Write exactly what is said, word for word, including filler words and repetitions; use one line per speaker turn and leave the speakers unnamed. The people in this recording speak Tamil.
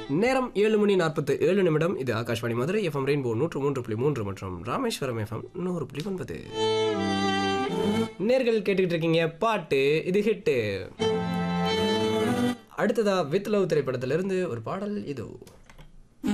நேரம் ஏழு மணி நாற்பத்து ஏழு நிமிடம். இது ஆகாஷ்வாணி மதுரை எஃப்எம் ரெயின்போ நூற்று மூன்று புள்ளி மூன்று மற்றும் ராமேஸ்வரம் எஃப்எம் நூறு புள்ளி ஒன்பது. நேர்கள் கேட்டுக்கிட்டு இருக்கீங்க பாட்டு இது ஹிட்டு. அடுத்ததா வித் லவ் திரைப்படத்திலிருந்து ஒரு பாடல் இதோ.